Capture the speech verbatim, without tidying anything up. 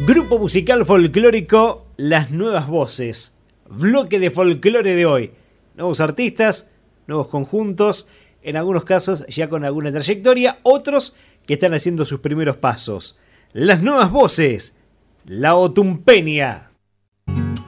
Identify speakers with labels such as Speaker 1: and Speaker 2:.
Speaker 1: Grupo musical folclórico Las Nuevas Voces. Bloque de folclore de hoy. Nuevos artistas, nuevos conjuntos, en algunos casos ya con alguna trayectoria, otros que están haciendo sus primeros pasos. Las Nuevas Voces, La Otumpeña.